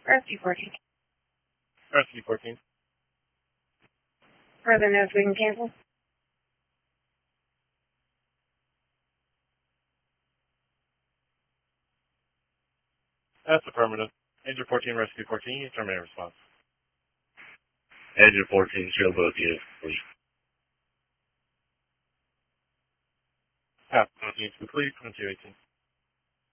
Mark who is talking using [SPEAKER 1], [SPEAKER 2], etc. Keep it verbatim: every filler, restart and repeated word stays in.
[SPEAKER 1] Rescue fourteen.
[SPEAKER 2] Rescue fourteen.
[SPEAKER 1] Further notes we can cancel?
[SPEAKER 2] That's affirmative. Agent fourteen, Rescue fourteen, terminate response.
[SPEAKER 3] Agent fourteen, show both units, please.
[SPEAKER 2] Pass both units complete, twenty-two eighteen.